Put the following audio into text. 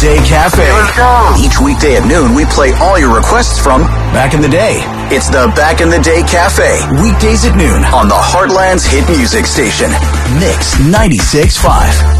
Day Cafe. Let's go. Each weekday at noon, we play all your requests from back in the day. It's the Back in the Day Cafe. Weekdays at noon on the Heartland's hit music station, Mix 96.5.